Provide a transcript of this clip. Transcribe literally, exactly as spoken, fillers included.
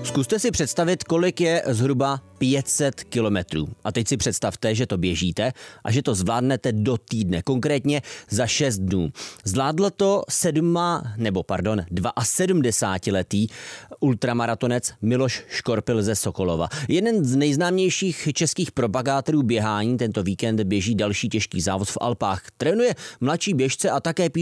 Zkuste si představit, kolik je zhruba pět set kilometrů. A teď si představte, že to běžíte a že to zvládnete do týdne, konkrétně za šest dnů. Zvládl to sedma, nebo pardon, sedmdesátiletý ultramaratonec Miloš Škorpil ze Sokolova. Jeden z nejznámějších českých propagátorů běhání tento víkend běží další těžký závod v Alpách. Trénuje mladší běžce a také píše